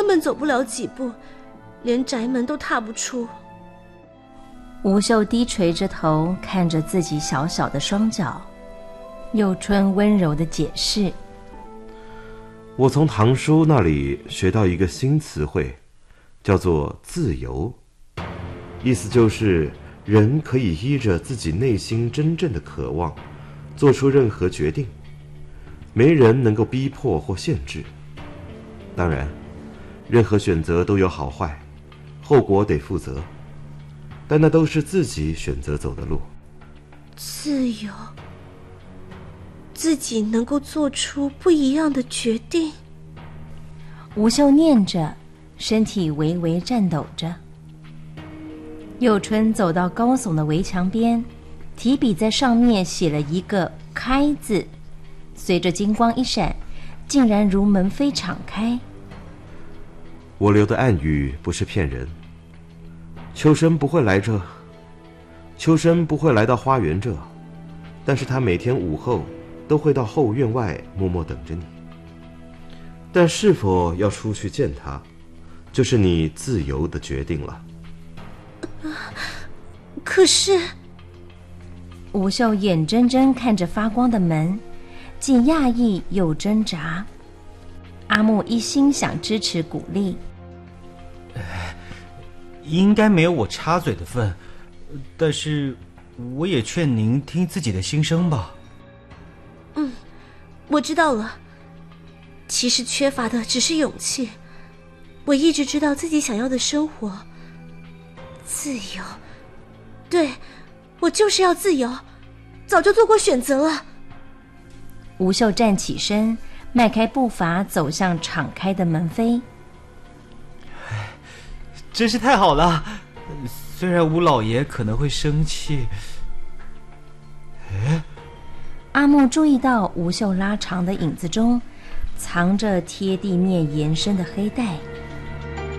根本走不了几步，连宅门都踏不出。 吴秀低垂着头看着自己小小的双脚，佑春温柔地解释： 我从堂叔那里学到一个新词汇，叫做自由，意思就是人可以依着自己内心真正的渴望做出任何决定，没人能够逼迫或限制。当然任何选择都有好坏，后果得负责，但那都是自己选择走的路。 自由，自己能够做出不一样的决定。 吴秀念着，身体微微颤抖着。佑春走到高耸的围墙边，提笔在上面写了一个开字，随着金光一闪，竟然如门扉敞开。 我留的暗语不是骗人，秋生不会来这，秋生不会来到花园这，但是他每天午后都会到后院外默默等着你。但是否要出去见他，就是你自由的决定了。 可是， 吴秀眼睁睁看着发光的门，既讶异又挣扎。阿木一心想支持鼓励， 应该没有我插嘴的份，但是我也劝您听自己的心声吧。 我知道了，其实缺乏的只是勇气。我一直知道自己想要的生活，自由，对，我就是要自由，早就做过选择了。 吴秀站起身，迈开步伐走向敞开的门扉。 真是太好了，虽然吴老爷可能会生气。 阿木注意到吴秀拉长的影子中藏着贴地面延伸的黑带。